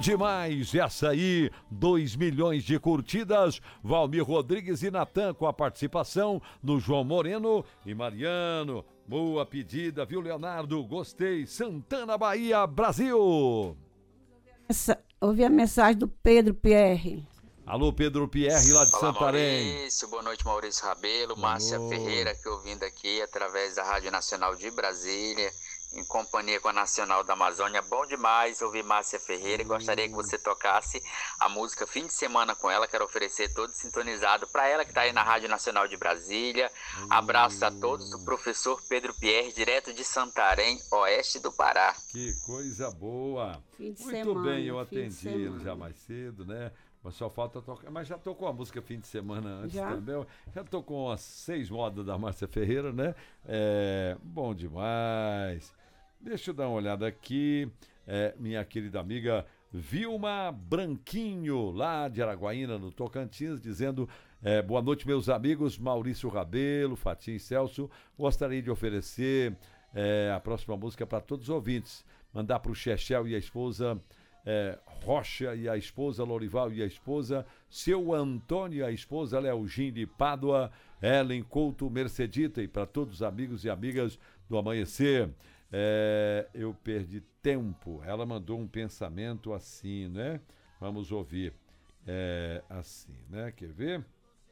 demais essa aí, 2 milhões de curtidas. Valmir Rodrigues e Natan com a participação do João Moreno e Mariano. Boa pedida, viu, Leonardo? Gostei. Santana, Bahia, Brasil. Ouvi a mensagem do Pedro Pierre. Alô, Pedro Pierre, lá de Santarém. Maurício, boa noite, Maurício Rabelo, Márcia Ferreira, que ouvindo aqui através da Rádio Nacional de Brasília, em companhia com a Nacional da Amazônia. Bom demais ouvir Márcia Ferreira e gostaria que você tocasse a música Fim de Semana com ela. Quero oferecer todo sintonizado para ela que está aí na Rádio Nacional de Brasília. Abraços a todos do professor Pedro Pierre, direto de Santarém, oeste do Pará. Que coisa boa. Fim de Muito semana, bem, eu fim de atendi ele semana. já mais cedo, né? Mas só falta tocar. Mas já tocou a música Fim de Semana antes Já? também. Já tocou umas 6 modas da Márcia Ferreira, né? Bom demais. Deixa eu dar uma olhada aqui. Minha querida amiga Vilma Branquinho, lá de Araguaína, no Tocantins, dizendo: boa noite, meus amigos Maurício Rabelo, Fatim e Celso. Gostaria de oferecer a próxima música para todos os ouvintes. Mandar para o Chechel e a esposa Rocha e a esposa Lorival e a esposa seu Antônio e a esposa Leogine de Pádua, Ellen Couto Mercedita, e para todos os amigos e amigas do Amanhecer. Eu perdi tempo. Ela mandou um pensamento assim, né? Vamos ouvir. Assim, né? Quer ver?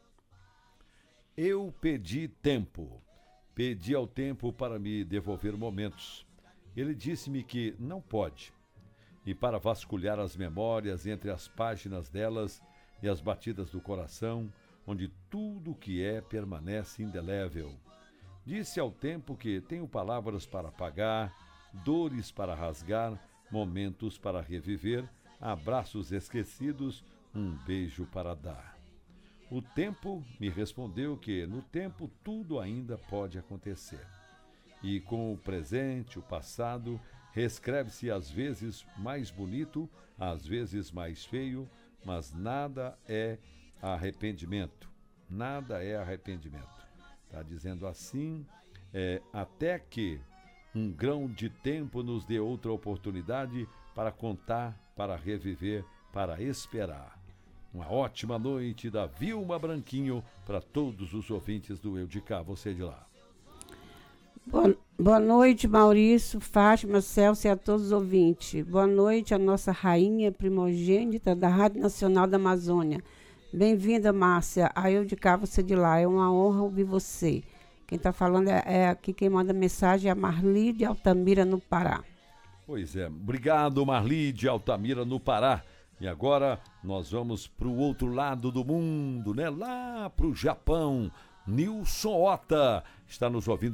Eu pedi tempo. Pedi ao tempo para me devolver momentos. Ele disse-me que não pode. E para vasculhar as memórias entre as páginas delas e as batidas do coração, onde tudo o que permanece indelével. Disse ao tempo que tenho palavras para apagar, dores para rasgar, momentos para reviver, abraços esquecidos, um beijo para dar. O tempo me respondeu que no tempo tudo ainda pode acontecer. E com o presente, o passado, reescreve-se às vezes mais bonito, às vezes mais feio, mas nada é arrependimento. Nada é arrependimento. Está dizendo assim, até que um grão de tempo nos dê outra oportunidade para contar, para reviver, para esperar. Uma ótima noite da Vilma Branquinho para todos os ouvintes do Eu de Cá, você de lá. Boa noite, Maurício, Fátima, Celso e a todos os ouvintes. Boa noite, a nossa rainha primogênita da Rádio Nacional da Amazônia. Bem-vinda, Márcia, a Eu de Cá, você de lá. É uma honra ouvir você. Quem está falando aqui, quem manda mensagem é a Marli de Altamira, no Pará. Pois é, obrigado, Marli de Altamira, no Pará. E agora nós vamos para o outro lado do mundo, né? Lá para o Japão. Nilson Ota está nos ouvindo.